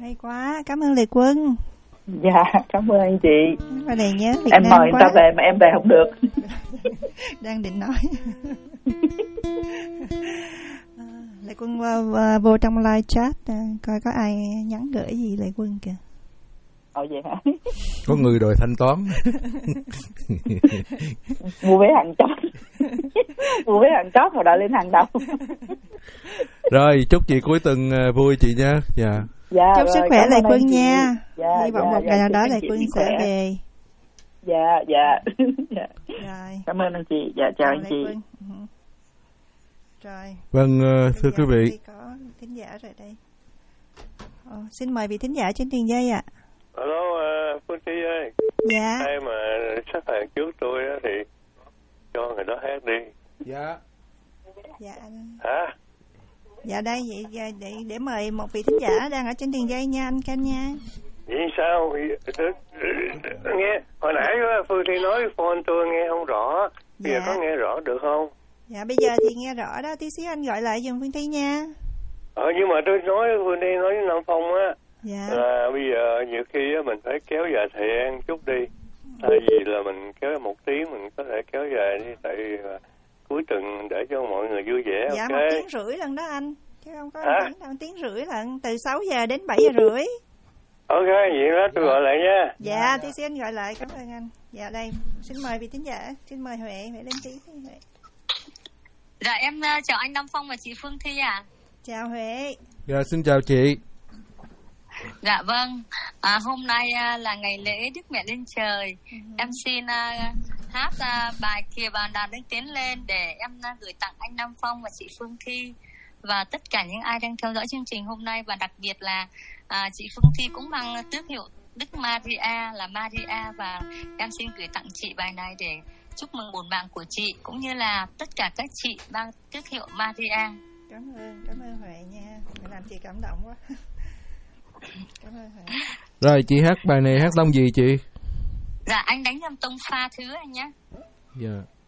Hay quá, cảm ơn Lệ Quân. Dạ, cảm ơn anh chị. Qua đây nhớ Việt em Nam mời người ta quá. về mà em về không được. Đang định nói. Lệ Quân vô trong live chat coi có ai nhắn gửi gì Lệ Quân kìa. Vậy hả? Có người đòi thanh toán. Mua vé hàng chót. Mua vé hàng chót mà đợi lên hàng đầu. Rồi, chúc chị cuối tuần vui chị nha. Dạ. Dạ, chúc sức khỏe Lệ Quân nha. Dạ, hy vọng một ngày nào đó Lệ Quân sẽ về. Dạ. Rồi. Cảm ơn anh chị. Dạ, chào anh chị. Rồi. Vâng, thưa quý vị. Có thính giả rồi đây. Xin mời vị thính giả trên đường dây ạ. Alo, Phương Thi ơi. Dạ. Ai mà sắp hàng trước tôi á thì cho người đó hát đi. Dạ. Dạ anh. Hả? Dạ đây vậy để mời một vị thính giả đang ở trên đường dây nha anh Canh nha. Vậy sao? Nghe hồi nãy Phương Thi nói phone tôi nghe không rõ. Bây giờ có nghe rõ được không? Dạ bây giờ thì nghe rõ đó, tí xíu anh gọi lại giùm Phương Thi nha. Nhưng mà tôi nói Phương Thi nói với Nam Phong á. Dạ. Là bây giờ nhiều khi mình phải kéo dài thời gian chút đi. Tại vì là mình kéo 1 tiếng mình có thể kéo dài đi. Tại cuối tuần để cho mọi người vui vẻ. Dạ okay. 1 tiếng rưỡi lần đó anh. Chứ không có 1 tiếng rưỡi lần. Từ 6 giờ đến 7 giờ rưỡi. Ok, vậy đó tôi gọi lại nha. Dạ, tí xíu anh gọi lại, cảm ơn anh. Dạ đây, xin mời vị thính giả. Xin mời Huệ lên tiếng. Huệ. Dạ em chào anh Nam Phong và chị Phương Thi ạ. Chào Huệ. Dạ xin chào chị. Dạ vâng, hôm nay là ngày lễ Đức Mẹ lên trời. Em xin hát bài Kìa Bàn Đàn Đứng Tiến Lên để em gửi tặng anh Nam Phong và chị Phương Thi và tất cả những ai đang theo dõi chương trình hôm nay, và đặc biệt là chị Phương Thi cũng mang tước hiệu Đức Maria là Maria, và em xin gửi tặng chị bài này để chúc mừng bổn mạng của chị cũng như là tất cả các chị mang tước hiệu Maria. Cảm ơn Huệ nha, làm chị cảm động quá. Cảm ơn Huệ. Rồi chị hát bài này hát tông gì chị? Dạ anh đánh làm tông pha thứ anh nhé. Dạ.